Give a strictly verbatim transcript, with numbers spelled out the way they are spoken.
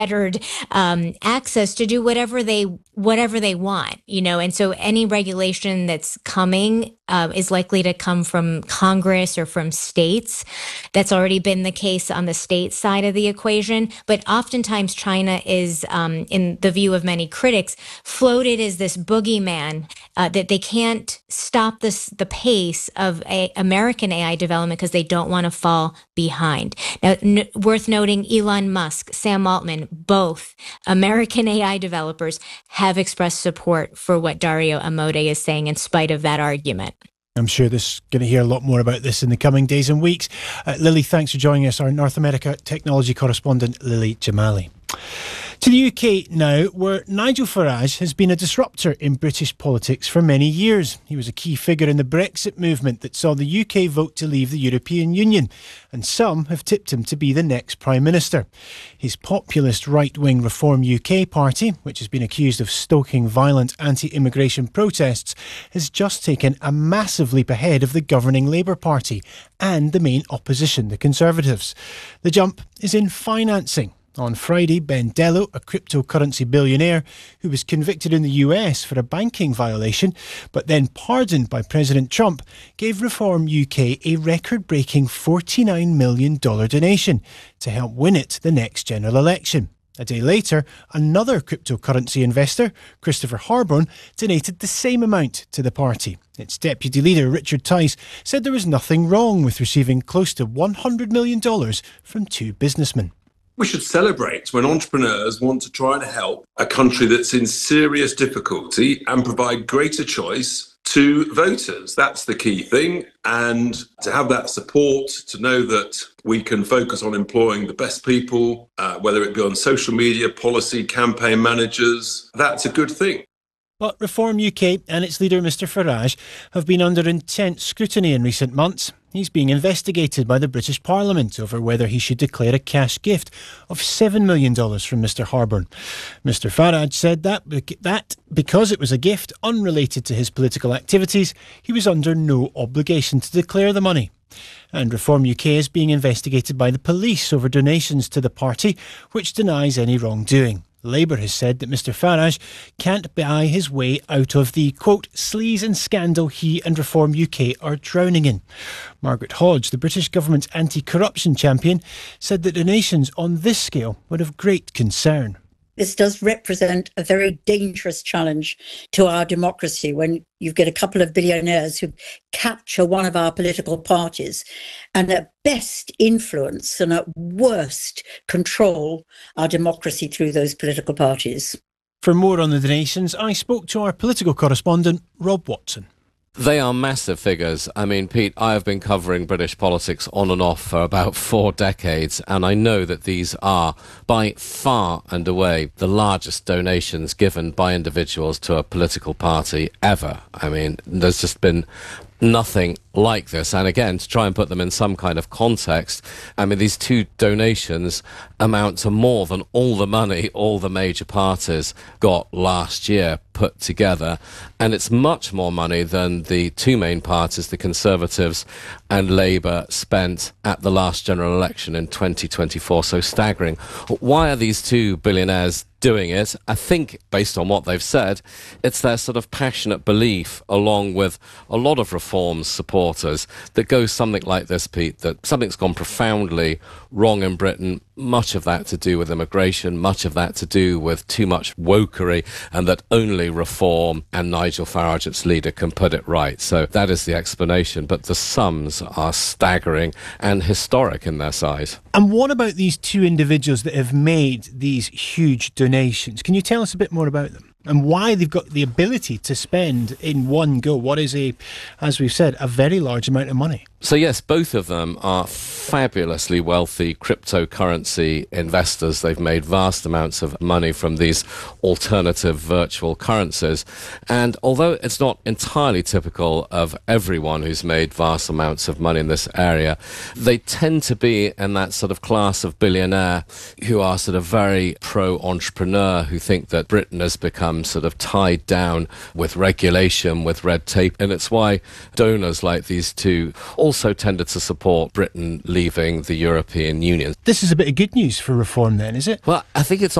unfettered um, access to do whatever they whatever they want, you know. And so any regulation that's coming uh, is likely to come from Congress or from states. That's already been the case on the state side of the equation. But oftentimes China is, um, in the view of many critics, floated as this boogeyman uh, that they can't stop this the pace of a, American A I development because they don't want to fall behind. Now, n- worth noting, Elon Musk, Sam Altman, both American A I developers have expressed support for what Dario Amodei is saying in spite of that argument. I'm sure this going to hear a lot more about this in the coming days and weeks. Uh, Lily, thanks for joining us, our North America technology correspondent, Lily Jamali. To the U K now, where Nigel Farage has been a disruptor in British politics for many years. He was a key figure in the Brexit movement that saw the U K vote to leave the European Union, and some have tipped him to be the next Prime Minister. His populist right-wing Reform U K party, which has been accused of stoking violent anti-immigration protests, has just taken a massive leap ahead of the governing Labour Party and the main opposition, the Conservatives. The jump is in financing. On Friday, Ben Dello, a cryptocurrency billionaire who was convicted in the U S for a banking violation but then pardoned by President Trump, gave Reform U K a record-breaking forty-nine million dollars donation to help win it the next general election. A day later, another cryptocurrency investor, Christopher Harborne, donated the same amount to the party. Its deputy leader, Richard Tice, said there was nothing wrong with receiving close to one hundred million dollars from two businessmen. We should celebrate when entrepreneurs want to try and help a country that's in serious difficulty and provide greater choice to voters. That's the key thing. And to have that support, to know that we can focus on employing the best people, uh, whether it be on social media, policy, campaign managers, that's a good thing. But Reform U K and its leader, Mr Farage, have been under intense scrutiny in recent months. He's being investigated by the British Parliament over whether he should declare a cash gift of seven million dollars from Mr Harborne. Mr Farage said that, that because it was a gift unrelated to his political activities, he was under no obligation to declare the money. And Reform U K is being investigated by the police over donations to the party, which denies any wrongdoing. Labour has said that Mr Farage can't buy his way out of the, quote, sleaze and scandal he and Reform U K are drowning in. Margaret Hodge, the British government's anti-corruption champion, said that donations on this scale were of great concern. This does represent a very dangerous challenge to our democracy when you get a couple of billionaires who capture one of our political parties and at best influence and at worst control our democracy through those political parties. For more on the donations, I spoke to our political correspondent, Rob Watson. They are massive figures. I mean, Pete, I have been covering British politics on and off for about four decades, and I know that these are, by far and away, the largest donations given by individuals to a political party ever. I mean, there's just been nothing like this. And again, to try and put them in some kind of context, I mean, these two donations amount to more than all the money all the major parties got last year put together. And it's much more money than the two main parties, the Conservatives and Labour, spent at the last general election in twenty twenty-four. So staggering. Why are these two billionaires doing it? I think, based on what they've said, it's their sort of passionate belief, along with a lot of Reform's supporters, that goes something like this, Pete, that something's gone profoundly wrong in Britain, much of that to do with immigration, much of that to do with too much wokery, and that only Reform and Nigel Farage, its leader, can put it right. So that is the explanation, but the sums are staggering and historic in their size. And what about these two individuals that have made these huge donations? Can you tell us a bit more about them and why they've got the ability to spend in one go what is a, as we've said, a very large amount of money? So yes, both of them are fabulously wealthy cryptocurrency investors. They've made vast amounts of money from these alternative virtual currencies. And although it's not entirely typical of everyone who's made vast amounts of money in this area, they tend to be in that sort of class of billionaire who are sort of very pro-entrepreneur, who think that Britain has become um, sort of tied down with regulation, with red tape. And it's why donors like these two also tended to support Britain leaving the European Union. This is a bit of good news for reform then, is it? Well, I think it's